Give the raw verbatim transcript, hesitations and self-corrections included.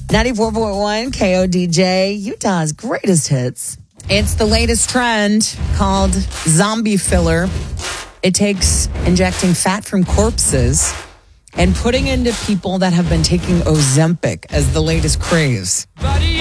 ninety-four point one K O D J, Utah's greatest hits. It's the latest trend called zombie filler. It takes injecting fat from corpses and putting into people that have been taking Ozempic as the latest craze. Buddy,